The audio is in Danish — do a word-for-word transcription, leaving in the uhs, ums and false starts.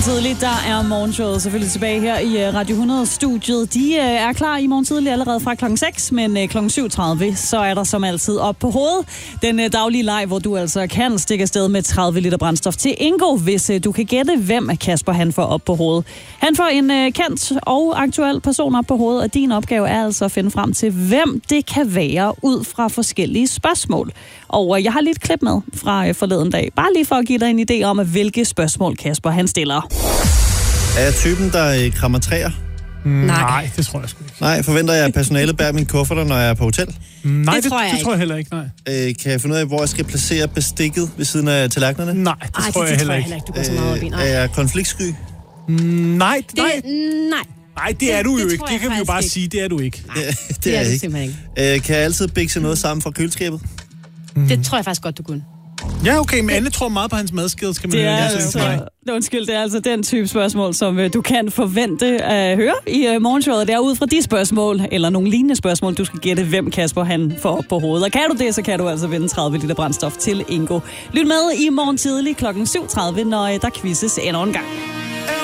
Morgen Tidlig, der er morgenshowet selvfølgelig tilbage her i Radio hundrede-studiet. De er klar i Morgen Tidlig allerede fra klokken seks, men klokken syv tredive, så er der som altid op på hovedet den daglige leg, hvor du altså kan stikke afsted med tredive liter brændstof til Ingo, hvis du kan gætte, hvem Kasper han får op på hovedet. Han får en kendt og aktuel person op på hovedet, og din opgave er altså at finde frem til, hvem det kan være ud fra forskellige spørgsmål. Og jeg har lidt klip med fra forleden dag, bare lige for at give dig en idé om, hvilke spørgsmål Kasper han stiller. Er jeg typen, der krammer træer? Mm, nej. nej, det tror jeg sgu ikke. Nej, forventer jeg, at personalet bærer mine kufferter, når jeg er på hotel? Mm, nej, det, det, tror jeg, det ikke. tror jeg heller ikke, nej. Øh, kan jeg finde ud af, hvor jeg skal placere bestikket ved siden af tallerkenerne? Nej, det Ej, tror det, jeg det heller ikke. Jeg ikke, du går så meget op i. Øh, er jeg konfliktsky? Mm, nej, det, nej. Nej. Nej, det er du jo det ikke. Det kan vi jo bare ikke. sige, det er du ikke. Nej, det, det, det er, er du simpelthen ikke. Øh, kan jeg altid bikse noget sammen fra køleskabet? Mm. Det tror jeg faktisk godt, du kunne. Ja, okay, men Anne tror meget på hans madskede, skal man det er høre. altså, undskyld, det er altså den type spørgsmål, som uh, du kan forvente at høre i uh, morgenshowet. Det er ud fra de spørgsmål, eller nogle lignende spørgsmål, du skal gætte, hvem Kasper han får op på hovedet. Og kan du det, så kan du altså vinde tredive liter brændstof til Ingo. Lyt med i Morgen Tidlig klokken syv tredive, når uh, der quizzes endnu en gang.